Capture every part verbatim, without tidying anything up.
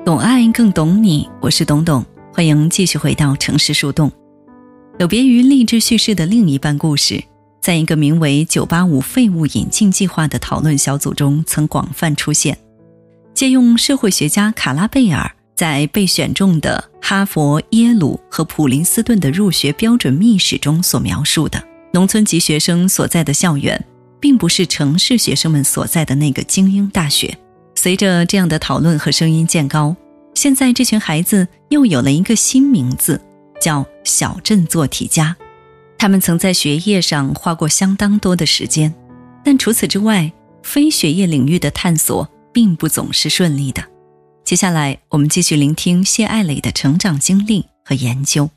懂爱更懂你，我是董董，欢迎继续回到城市树洞。有别于励志叙事的另一半故事，在一个名为九八五废物引进计划的讨论小组中曾广泛出现。借用社会学家卡拉贝尔在被选中的哈佛、耶鲁和普林斯顿的入学标准密史中所描述的，农村籍学生所在的校园并不是城市学生们所在的那个精英大学。随着这样的讨论和声音渐高，现在这群孩子又有了一个新名字，叫小镇做题家。他们曾在学业上花过相当多的时间，但除此之外，非学业领域的探索并不总是顺利的。接下来我们继续聆听谢艾蕾的成长经历和研究。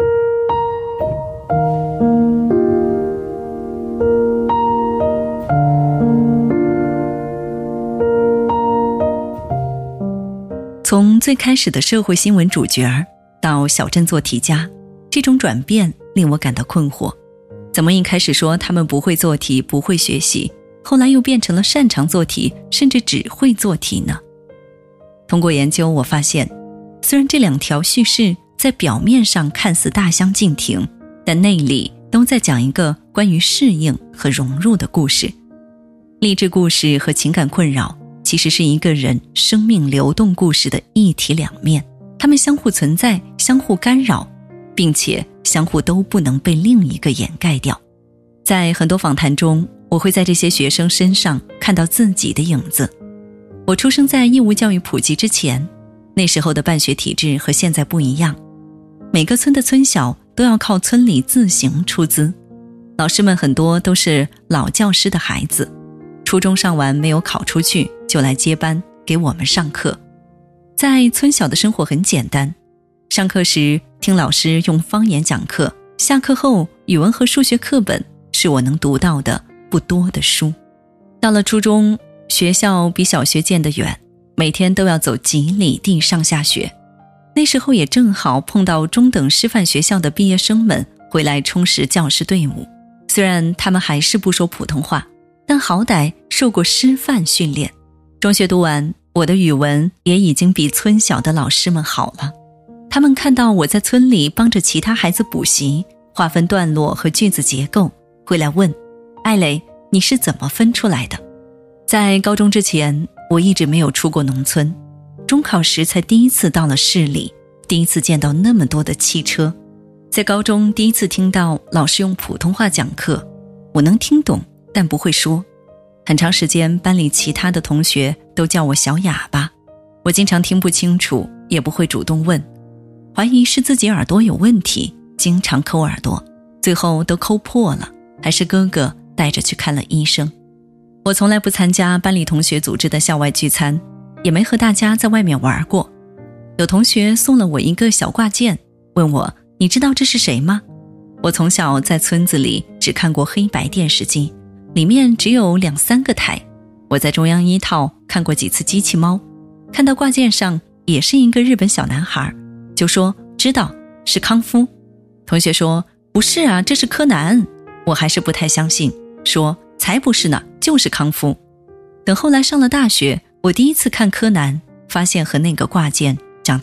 从最开始的社会新闻主角到小镇做题家，这种转变令我感到困惑。怎么一开始说他们不会做题，不会学习，后来又变成了擅长做题，甚至只会做题呢？通过研究，我发现虽然这两条叙事在表面上看似大相径庭，但内里都在讲一个关于适应和融入的故事。励志故事和情感困扰其实是一个人生命流动故事的一体两面，它们相互存在，相互干扰，并且相互都不能被另一个掩盖掉。在很多访谈中，我会在这些学生身上看到自己的影子。我出生在义务教育普及之前，那时候的办学体制和现在不一样，每个村的村小都要靠村里自行出资，老师们很多都是老教师的孩子，初中上完没有考出去，就来接班给我们上课。在村小的生活很简单，上课时听老师用方言讲课，下课后语文和数学课本是我能读到的不多的书。到了初中，学校比小学建得远，每天都要走几里地上下学。那时候也正好碰到中等师范学校的毕业生们回来充实教师队伍，虽然他们还是不说普通话，但好歹受过师范训练。中学读完，我的语文也已经比村小的老师们好了。他们看到我在村里帮着其他孩子补习，划分段落和句子结构，会来问：艾蕾，你是怎么分出来的？在高中之前，我一直没有出过农村，中考时才第一次到了市里，第一次见到那么多的汽车。在高中第一次听到老师用普通话讲课，我能听懂，但不会说。很长时间班里其他的同学都叫我小哑巴，我经常听不清楚，也不会主动问，怀疑是自己耳朵有问题，经常抠耳朵，最后都抠破了，还是哥哥带着去看了医生。我从来不参加班里同学组织的校外聚餐，也没和大家在外面玩过。有同学送了我一个小挂件，问我：你知道这是谁吗？我从小在村子里只看过黑白电视机，里面只有两三个台。我在中央一套看过几次机器猫，看到挂件上也是一个日本小男孩，就说知道是康夫。同学说不是啊，这是柯南。我还是不太相信，说才不是呢，就是康夫。等后来上了大学，我第一次看柯南，发现和那个挂件